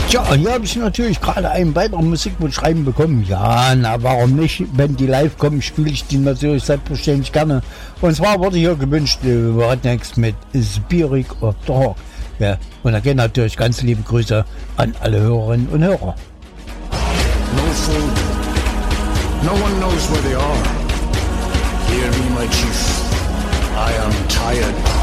Tja, hier habe ich natürlich gerade einen weiteren Musikwunsch schreiben bekommen. Ja, na warum nicht? Wenn die live kommen, spiele ich die natürlich selbstverständlich gerne. Und zwar wurde hier gewünscht Rednecks mit Spirit of the Hawk. Ja, und da gehen natürlich ganz liebe Grüße an alle Hörerinnen und Hörer. No food. No one knows where they are. Hear me, my chief. I am tired.